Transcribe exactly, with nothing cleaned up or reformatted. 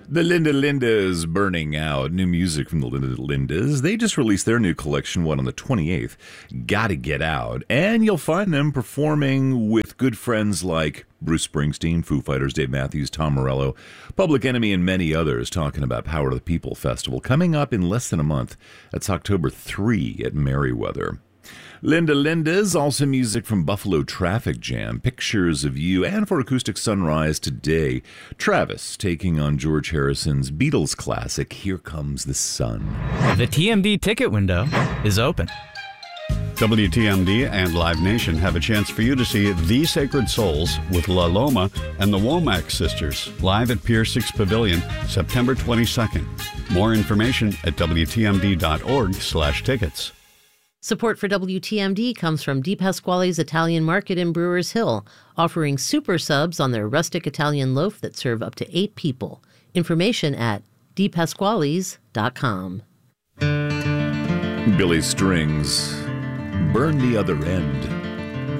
The Linda Lindas burning out. New music from the Linda Lindas. They just released their new collection, one on the twenty-eighth. Gotta Get Out. And you'll find them performing with good friends like Bruce Springsteen, Foo Fighters, Dave Matthews, Tom Morello, Public Enemy, and many others, talking about Power to the People Festival coming up in less than a month. That's October third at Merriweather. Linda Linda's, also music from Buffalo Traffic Jam, Pictures of You, and for Acoustic Sunrise today, Travis taking on George Harrison's Beatles classic, Here Comes the Sun. The T M D ticket window is open. W T M D and Live Nation have a chance for you to see The Sacred Souls with La Loma and the Womack Sisters live at Pier six Pavilion, September twenty-second. More information at W T M D dot org slash tickets. Support for W T M D comes from Di Pasquale's Italian Market in Brewers Hill, offering super subs on their rustic Italian loaf that serve up to eight people. Information at di pasquales dot com. Billy Strings, Burn the Other End.